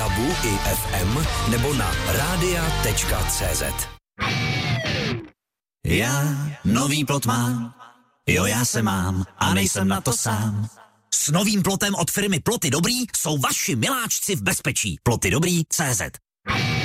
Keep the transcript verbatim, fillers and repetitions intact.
DABu i F M nebo na rádia tečka cé zet. Já nový plot mám, jo já se mám a nejsem na to sám. S novým plotem od firmy Ploty Dobrý jsou vaši miláčci v bezpečí. Ploty Dobrý tečka cé zet.